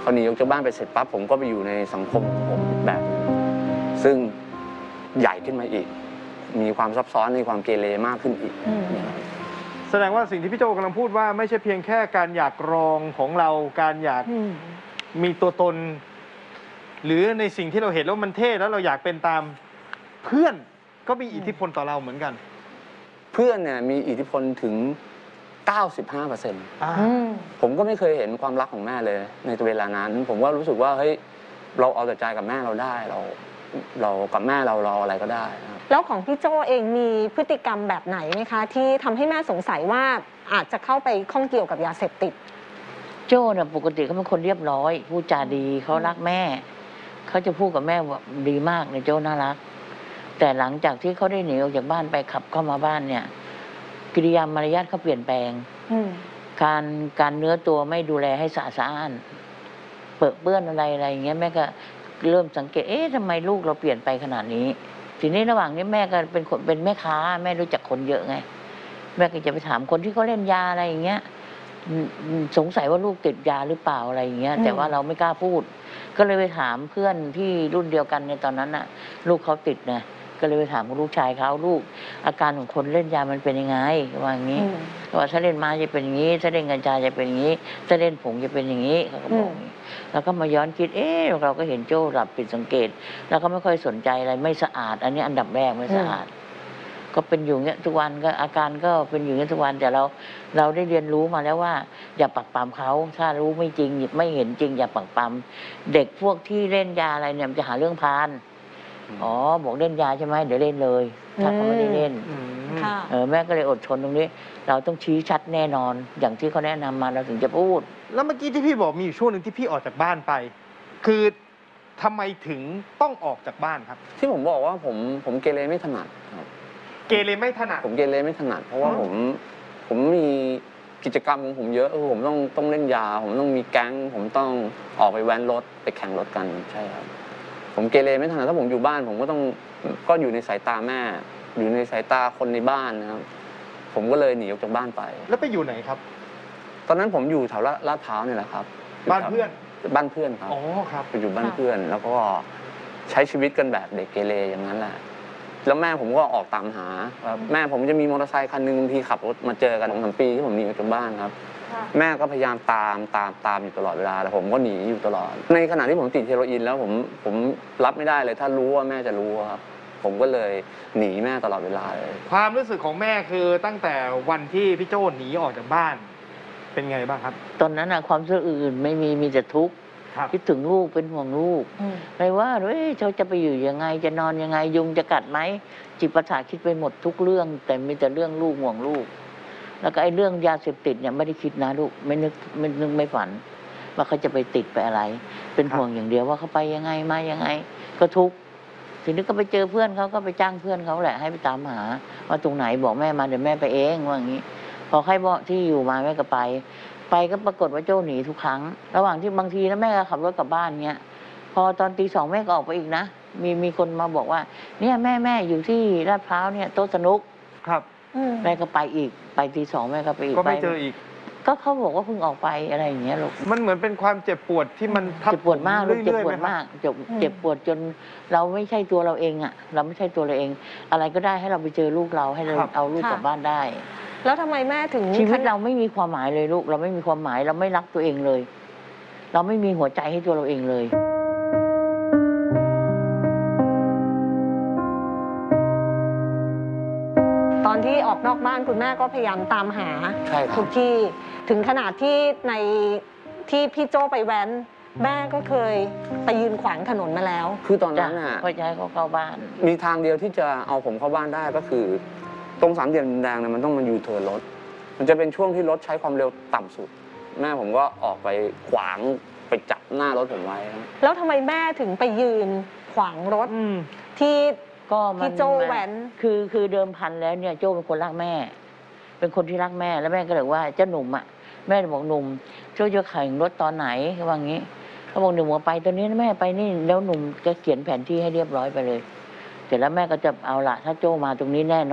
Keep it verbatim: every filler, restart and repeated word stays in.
พอหนีออกจากบ้านไปเสร็จปั๊บผมก็ไปอยู่ในสังคมของผมแบบซึ่งใหญ่ขึ้นมาอีกมีความซับซ้อนในความเกเรมากขึ้นอีกแสดงว่าสิ่งที่พี่โจกำลังพูดว่าไม่ใช่เพียงแค่การอยากรองของเราการอยากมีตัวตนหรือในสิ่งที่เราเห็นแล้วมันเท่แล้วเราอยากเป็นตามเพื่อนก็มีอิทธิพลต่อเราเหมือนกันเพื่อนเนี่ยมีอิทธิพลถึง เก้าสิบห้าเปอร์เซ็นต์ ผมก็ไม่เคยเห็นความรักของแม่เลยในเวลานั้นผมก็รู้สึกว่าเฮ้ยเราเอาแต่ใจกับแม่เราได้เราเรากับแม่เราเราอะไรก็ได้แล้วของพี่โจเองมีพฤติกรรมแบบไหนไหมคะที่ทำให้แม่สงสัยว่าอาจจะเข้าไปข้องเกี่ยวกับยาเสพติดโจเนี่ยปกติเขาเป็นคนเรียบร้อยพูดจาดีเขารักแม่เขาจะพูดกับแม่ว่าดีมากเนี่ยโจน่ารักแต่หลังจากที่เขาได้หนีออกจากบ้านไปขับเข้ามาบ้านเนี่ยกิริยามารยาทเขาเปลี่ยนแปลงการการเนื้อตัวไม่ดูแลให้สะอาดเปื้อนเปื้อนอะไรอะไรอย่างเงี้ยแม่ก็เริ่มสังเกตเอ๊ะทำไมลูกเราเปลี่ยนไปขนาดนี้ทีนี้ระหว่างนี้แม่ก็เป็นคนเป็นแม่ค้าแม่รู้จักคนเยอะไงแม่ก็จะไปถามคนที่เขาเล่นยาอะไรอย่างเงี้ยสงสัยว่าลูกติดยาหรือเปล่าอะไรอย่างเงี้ยแต่ว่าเราไม่กล้าพูดก็เลยไปถามเพื่อนที่รุ่นเดียวกันในตอนนั้นน่ะลูกเขาติดนะก็เลยไปถามลูกชายเขาลูกอาการของคนเล่นยามันเป็นยังไงว่าอย่างนี้ว่าถ้าเล่นไม้จะเป็นอย่างนี้ถ้าเล่นกัญชาจะเป็นอย่างนี้ถ้าเล่นผงจะเป็นอย่างนี้เขาก็บอกอย่างนี้แล้วก็มาย้อนคิดเอ๊ะเราก็เห็นโจ้หลับผิดสังเกตแล้วก็ไม่ค่อยสนใจอะไรไม่สะอาดอันนี้อันดับแรกไม่สะอาดก็เป็นอยู่เงี้ยทุกวันก็อาการก็เป็นอยู่เงี้ยทุกวันแต่เราเราได้เรียนรู้มาแล้วว่าอย่าปักปามเขาถ้ารู้ไม่จริงไม่เห็นจริงอย่าปักปามเด็กพวกที่เล่นยาอะไรเนี่ยจะหาเรื่องพานอ๋อบอกเล่นยาใช่ไหมเดี๋ยวเล่นเลยถ้าเขาไม่ได้เล่นเออแม่ก็เลยอดทนตรงนี้เราต้องชี้ชัดแน่นอนอย่างที่เขาแนะนำมาเราถึงจะพูดแล้วเมื่อกี้ที่พี่บอกมีอยู่ช่วงหนึ่งที่พี่ออกจากบ้านไปคือทำไมถึงต้องออกจากบ้านครับที่ผมบอกว่าผมผมเกเรไม่ถนัดครับเกเรไม่ถนัดผมเกเรไม่ถนัดเพราะว่าผมผมมีกิจกรรมของผมเยอะเออผมต้องต้องเล่นยาผมต้องมีแก๊งผมต้องออกไปแว้นรถไปแข่งรถกันใช่ครับผมเกเรไม่ถนัดถ้าผมอยู่บ้านผมก็ต้องก็อยู่ในสายตาแม่อยู่ในสายตาคนในบ้านนะครับผมก็เลยหนีออกจากบ้านไปแล้วไปอยู่ไหนครับตอนนั้นผมอยู่แถวลาดพร้าวนี่แหละครับบ้านเพื่อนบ้านเพื่อนครับอ๋อครับไปอยู่บ้านเพื่อนแล้วก็ใช้ชีวิตกันแบบเด็กเกเรอย่างนั้นแหละแล้วแม่ผมก็ออกตามหาแม่ผมจะมีมอเตอร์ไซค์คันหนึ่งบางทีขับรถมาเจอกันสองสามปีที่ผมหนีออกจากบ้านครับแม่ก็พยายามตามตามตามอยู่ตลอดเวลาแต่ผมก็หนีอยู่ตลอดในขณะที่ผมติดเฮโรอีนแล้วผมผมรับไม่ได้เลยถ้ารู้ว่าแม่จะรู้ครับผมก็เลยหนีแม่ตลอดเวลาเลยความรู้สึกของแม่คือตั้งแต่วันที่พี่โจ้หนีออกจากบ้านเป็นไงบ้างครับตอนนั้นอะความรู้สึกอื่นไม่มีมีแต่ทุกข์คิดถึงลูกเป็นห่วงลูกไม่ว่าเฮ้ยเขาจะไปอยู่ยังไงจะนอนยังไงยุงจะกัดไหมจิตประสาทคิดไปหมดทุกเรื่องแต่มีแต่เรื่องลูกห่วงลูกแล้วก็ไอ้เรื่องยาเสพติดเนี่ยไม่ได้คิดนะลูกไม่นึกไม่นึกไม่ฝันว่าเขาจะไปติดไปอะไรเป็นห่วงอย่างเดียวว่าเขาไปยังไงมายังไงก็ทุกข์ทีนี้ก็ไปเจอเพื่อนเขาก็ไปจ้างเพื่อนเขาแหละให้ไปตามหาว่าตรงไหนบอกแม่มาเดี๋ยวแม่ไปเองว่าอย่างนี้พอให้บอกที่อยู่มาแม่ก็ไปไปก็ปรากฏว่าโจ้หนีทุกครั้งระหว่างที่บางทีแล้วแม่ก็ขับรถกลับบ้านเงี้ยพอตอนตีสองแม่ก็ออกไปอีกนะมีมีคนมาบอกว่าเนี่ยแม่แม่อยู่ที่ลาดพร้าวเนี่ยโต๊ะสนุกครับแม่ก็ไปอีกไปตีสองแม่ก็ไปอีกก็ไม่เจออีกก็เขาบอกว่าเพิ่งออกไปอะไรอย่างเงี้ยลูกมันเหมือนเป็นความเจ็บปวดที่มันทับเจ็บปวดมากลูกเจ็บปวดมากเจ็บเจ็บปวดจนเราไม่ใช่ตัวเราเองอ่ะเราไม่ใช่ตัวเราเองอะไรก็ได้ให้เราไปเจอลูกเราให้เราเอาลูกกลับบ้านได้แล้วทำไมแม่ถึงชีวิตเราไม่มีความหมายเลยลูกเราไม่มีความหมายเราไม่รักตัวเองเลยเราไม่มีหัวใจให้ตัวเราเองเลยตอนที่ออกนอกบ้านคุณแม่ก็พยายามตามหาทุกที่ถึงขนาดที่ในที่พี่โจ้ไปแว้นแม่ก็เคยไปยืนขวางถนนมาแล้วคือตอนนั้นน่ะพ่อย้ายเขาเข้าบ้านมีทางเดียวที่จะเอาผมเข้าบ้านได้ก็คือตรงสามเหลี่ยมดินแดงเนี่ยมันต้องมายูเทิร์นรถมันจะเป็นช่วงที่รถใช้ความเร็วต่ำสุดแม่ผมก็ออกไปขวางไปจับหน้ารถผมไว้แล้วทำไมแม่ถึงไปยืนขวางรถที่ก็พี่โจ้แว้นคือคือเดิมพันแล้วเนี่ยโจ้เป็นคนรักแม่เป็นคนที่รักแม่แล้วแม่ก็เลยว่าเจ้าหนุ่มอ่ะแม่บอกหนุ่มโจ้จะแข่งรถตอนไหนว่างี้เขาบอกหนุ่มไปตอนนี้แม่ไปนี่แล้วหนุ่มจะเขียนแผนที่ให้เรียบร้อยไปเลยเสร็จแล้วแม่ก็จะเอาละถ้าโจ้มาตรงนี้แน่นอน